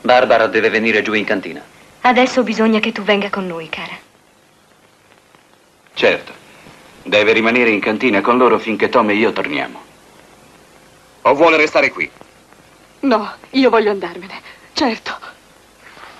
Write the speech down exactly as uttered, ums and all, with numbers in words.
Barbara deve venire giù in cantina. Adesso bisogna che tu venga con noi, cara. Certo. Deve rimanere in cantina con loro finché Tom e io torniamo. O vuole restare qui? No, io voglio andarmene. Certo.